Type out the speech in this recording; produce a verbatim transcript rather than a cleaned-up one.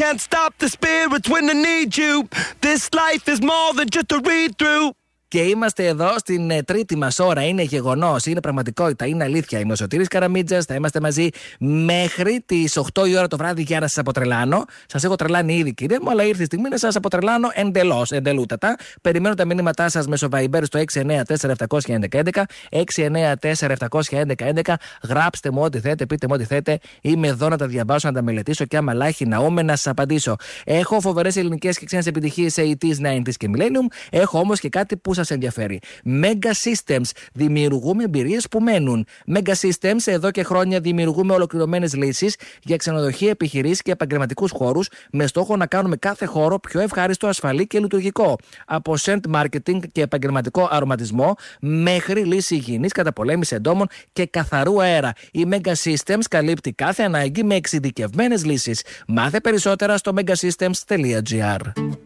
can't stop the spirits when they need you. This life is more than just a read-through. Και είμαστε εδώ στην ε, τρίτη μας ώρα. Είναι γεγονός, είναι πραγματικότητα, είναι αλήθεια. Είμαι ο Σωτήρης Καραμίτζας. Θα είμαστε μαζί μέχρι τις οκτώ η ώρα το βράδυ για να σας αποτρελάνω. Σας έχω τρελάνει ήδη, κύριε μου, αλλά ήρθε η στιγμή να σας αποτρελάνω εντελώς, εντελούτατα. Περιμένω τα μηνύματά σας μέσω Viber στο έξι εννέα τέσσερα επτά ένα ένα, έξι εννέα τέσσερα επτά ένα ένα. Γράψτε μου ό,τι θέτε, πείτε μου ό,τι θέτε. Είμαι εδώ να τα διαβάσω, να τα μελετήσω και άμα λάχει ναούμε να σας απαντήσω. Έχω φοβερές ελληνικές και ξένες επιτυχίες ογδόντα, ενενήντα και Millennium. Έχω όμως και κάτι που σας ενδιαφέρει. Mega Systems. Δημιουργούμε εμπειρίες που μένουν. Mega Systems, εδώ και χρόνια δημιουργούμε ολοκληρωμένες λύσεις για ξενοδοχεία, επιχειρήσεις και επαγγελματικούς χώρους με στόχο να κάνουμε κάθε χώρο πιο ευχάριστο, ασφαλή και λειτουργικό. Από scent marketing και επαγγελματικό αρωματισμό μέχρι λύση υγιεινής, καταπολέμηση εντόμων και καθαρού αέρα. Η Mega Systems καλύπτει κάθε ανάγκη με εξειδικευμένες λύσεις. Μάθε περισσότερα στο megasystems τελεία gr.